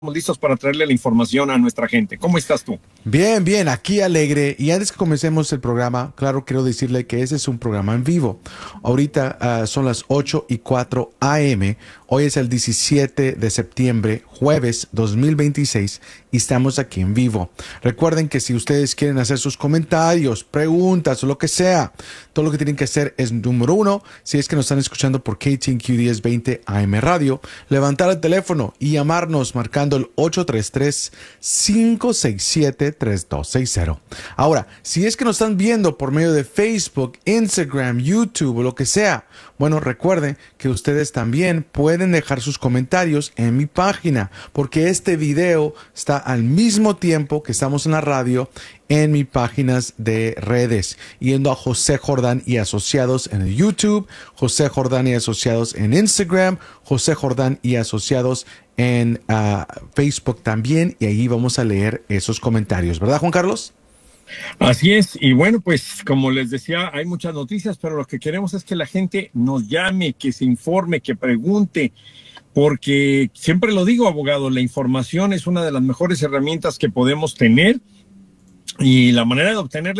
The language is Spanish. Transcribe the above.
listos para traerle la información a nuestra gente. ¿Cómo estás tú? Bien, bien, aquí alegre. Y antes que comencemos el programa, claro, quiero decirle que ese es un programa en vivo. Ahorita son las 8:04 a.m. Hoy es el 17 de septiembre, jueves 2026, y estamos aquí en vivo. Recuerden que si ustedes quieren hacer sus comentarios, preguntas o lo que sea, todo lo que tienen que hacer es, número uno, si es que nos están escuchando por KTNQ 1020 AM Radio, levantar el teléfono y llamarnos marcando el 833-567-3260. Ahora, si es que nos están viendo por medio de Facebook, Instagram, YouTube o lo que sea, bueno, recuerden que ustedes también pueden dejar sus comentarios en mi página, porque este video está al mismo tiempo que estamos en la radio en mis páginas de redes, yendo a José Jordán y Asociados en el YouTube, José Jordán y Asociados en Instagram, José Jordán y Asociados en Facebook también, y ahí vamos a leer esos comentarios, ¿verdad, Juan Carlos? Así es, y bueno, pues como les decía, hay muchas noticias, pero lo que queremos es que la gente nos llame, que se informe, que pregunte, porque siempre lo digo, abogado, la información es una de las mejores herramientas que podemos tener y la manera de obtenerla